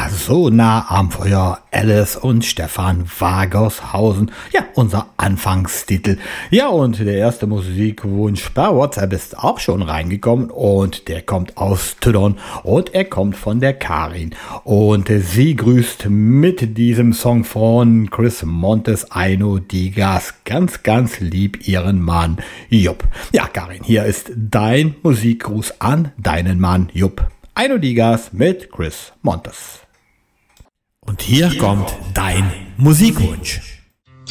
Ja, so nah am Feuer, Alice und Stefan Wagershausen. Ja, unser Anfangstitel. Ja, und der erste Musikwunsch per WhatsApp ist auch schon reingekommen und der kommt aus Tüdon und er kommt von der Karin. Und sie grüßt mit diesem Song von Chris Montes, Aino Digas, ganz, ganz lieb ihren Mann Jupp. Ja, Karin, hier ist dein Musikgruß an deinen Mann Jupp. Aino Digas mit Chris Montes. Und hier kommt dein Musikwunsch.